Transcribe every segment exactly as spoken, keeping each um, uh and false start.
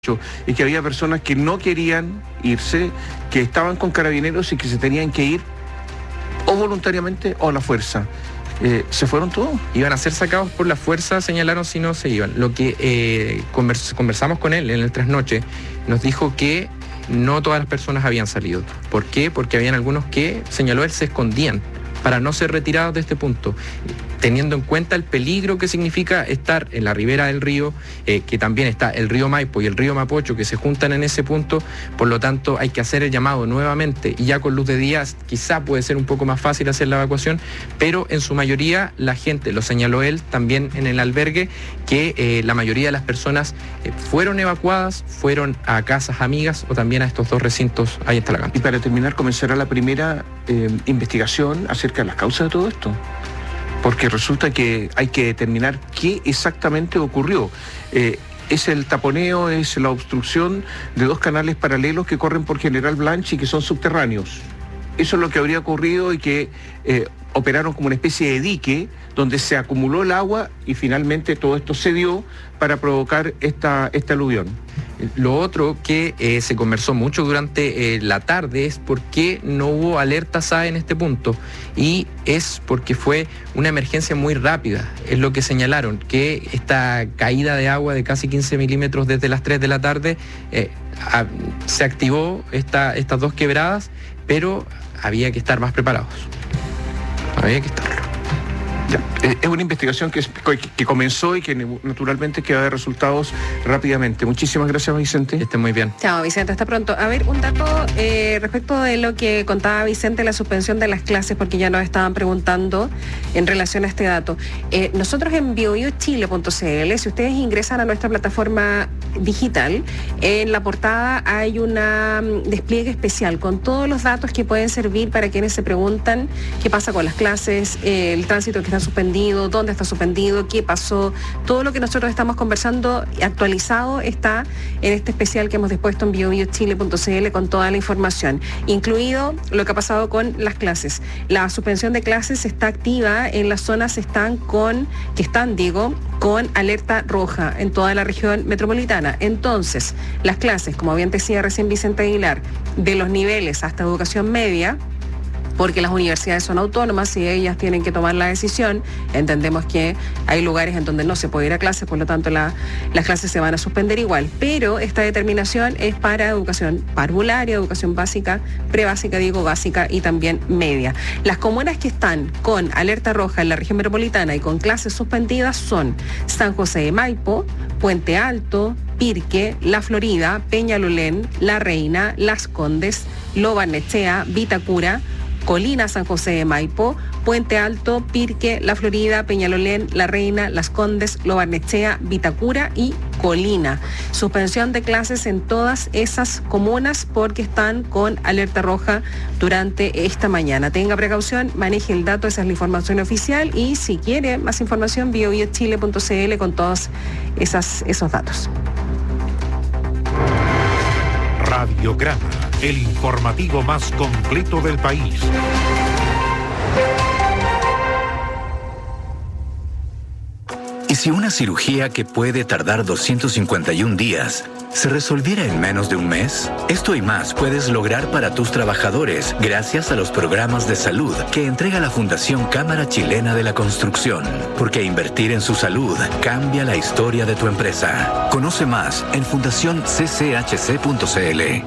y que había personas que no querían irse, que estaban con carabineros y que se tenían que ir o voluntariamente o a la fuerza. Eh, ¿Se fueron todos? Iban a ser sacados por la fuerza, señalaron, si no se iban. Lo que eh, convers- conversamos con él en el trasnoche, nos dijo que no todas las personas habían salido. ¿Por qué? Porque habían algunos que, señaló él, se escondían para no ser retirados de este punto, teniendo en cuenta el peligro que significa estar en la ribera del río, eh, que también está el río Maipo y el río Mapocho, que se juntan en ese punto. Por lo tanto, hay que hacer el llamado nuevamente, y ya con luz de día quizá puede ser un poco más fácil hacer la evacuación, pero en su mayoría la gente, lo señaló él también en el albergue, que eh, la mayoría de las personas eh, fueron evacuadas, fueron a casas amigas o también a estos dos recintos ahí en Talagante. Y para terminar, comenzará la primera eh, investigación acerca de las causas de todo esto, porque resulta que hay que determinar qué exactamente ocurrió. Eh, es el taponeo, es la obstrucción de dos canales paralelos que corren por General Blanch y que son subterráneos. Eso es lo que habría ocurrido, y que eh, operaron como una especie de dique donde se acumuló el agua y finalmente todo esto se dio para provocar esta, esta aluvión. Lo otro que eh, se conversó mucho durante eh, la tarde es por qué no hubo alerta S A E en este punto, y es porque fue una emergencia muy rápida. Es lo que señalaron, que esta caída de agua de casi quince milímetros desde las tres de la tarde, eh, a, se activó esta, estas dos quebradas, pero había que estar más preparados. Había que estarlo. Ya. Es una investigación que, que comenzó y que naturalmente que va a dar resultados rápidamente. Muchísimas gracias, Vicente. Que esté muy bien. Chao, Vicente, hasta pronto. A ver, un dato eh, respecto de lo que contaba Vicente, la suspensión de las clases, porque ya nos estaban preguntando en relación a este dato. Eh, nosotros en bio bio chile punto c l, si ustedes ingresan a nuestra plataforma digital, en la portada hay un despliegue especial con todos los datos que pueden servir para quienes se preguntan qué pasa con las clases, eh, el tránsito que está suspendido, dónde está suspendido, qué pasó. Todo lo que nosotros estamos conversando actualizado está en este especial que hemos dispuesto en bio bio chile punto c l con toda la información, incluido lo que ha pasado con las clases. La suspensión de clases está activa en las zonas están con, que están, digo, con alerta roja en toda la región metropolitana. Entonces, las clases, como bien decía recién Vicente Aguilar, de los niveles hasta educación media, porque las universidades son autónomas y ellas tienen que tomar la decisión. Entendemos que hay lugares en donde no se puede ir a clases, por lo tanto la, las clases se van a suspender igual, pero esta determinación es para educación parvularia, educación básica, prebásica, digo básica, y también media. Las comunas que están con alerta roja en la región metropolitana y con clases suspendidas son San José de Maipo, Puente Alto, Pirque, La Florida, Peñalolén, La Reina, Las Condes, Lo Barnechea, Vitacura, Colina, San José de Maipo, Puente Alto, Pirque, La Florida, Peñalolén, La Reina, Las Condes, Lo Barnechea, Vitacura y Colina. Suspensión de clases en todas esas comunas porque están con alerta roja durante esta mañana. Tenga precaución, maneje el dato, esa es la información oficial, y si quiere más información, bio bio chile punto c l con todos esas, esos datos. Radiograma, el informativo más completo del país. ¿Y si una cirugía que puede tardar doscientos cincuenta y un días se resolviera en menos de un mes? Esto y más puedes lograr para tus trabajadores gracias a los programas de salud que entrega la Fundación Cámara Chilena de la Construcción. Porque invertir en su salud cambia la historia de tu empresa. Conoce más en fundación c c h c punto c l.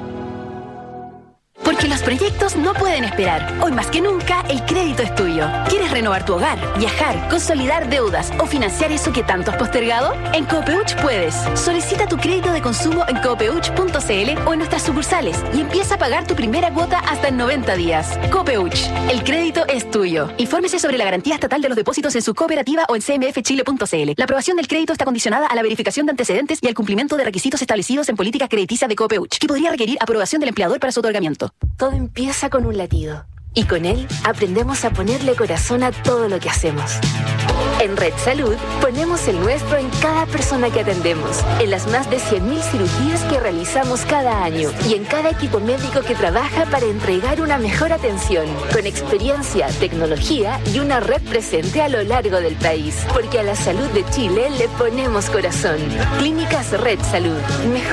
Porque los proyectos no pueden esperar. Hoy más que nunca, el crédito es tuyo. ¿Quieres renovar tu hogar, viajar, consolidar deudas o financiar eso que tanto has postergado? En Copeuch puedes. Solicita tu crédito de consumo en copeuch punto c l o en nuestras sucursales y empieza a pagar tu primera cuota hasta en noventa días. Copeuch, el crédito es tuyo. Infórmese sobre la garantía estatal de los depósitos en su cooperativa o en c m f chile punto c l. La aprobación del crédito está condicionada a la verificación de antecedentes y al cumplimiento de requisitos establecidos en política crediticia de Copeuch, que podría requerir aprobación del empleador para su otorgamiento. Todo empieza con un latido, y con él aprendemos a ponerle corazón a todo lo que hacemos. En Red Salud ponemos el nuestro en cada persona que atendemos, en las más de cien mil cirugías que realizamos cada año y en cada equipo médico que trabaja para entregar una mejor atención, con experiencia, tecnología y una red presente a lo largo del país. Porque a la salud de Chile le ponemos corazón. Clínicas Red Salud. Mejor